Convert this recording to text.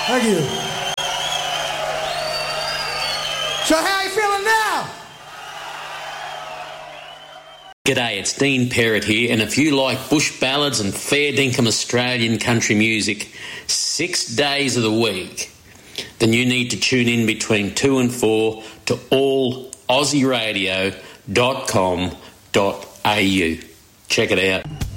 Thank you. So how are you feeling now? G'day, it's Dean Perrott here, and if you like bush ballads and fair dinkum Australian country music 6 days of the week, then you need to tune in between 2 and 4 to allaussieradio.com.au. Check it out.